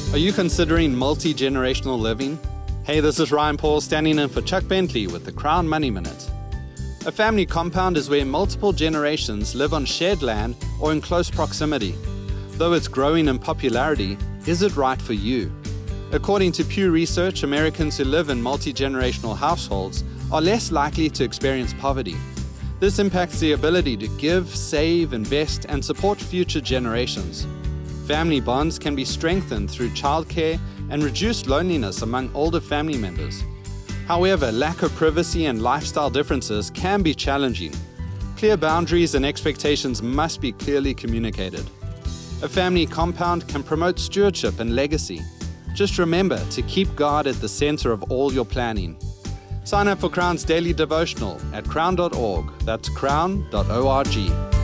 Are you considering multi-generational living? Hey, this is Ryan Paul standing in for Chuck Bentley with the Crown Money Minute. A family compound is where multiple generations live on shared land or in close proximity. Though it's growing in popularity, is it right for you? According to Pew Research, Americans who live in multi-generational households are less likely to experience poverty. This impacts the ability to give, save, invest, and support future generations. Family bonds can be strengthened through childcare and reduced loneliness among older family members. However, lack of privacy and lifestyle differences can be challenging. Clear boundaries and expectations must be clearly communicated. A family compound can promote stewardship and legacy. Just remember to keep God at the center of all your planning. Sign up for Crown's daily devotional at crown.org. That's crown.org.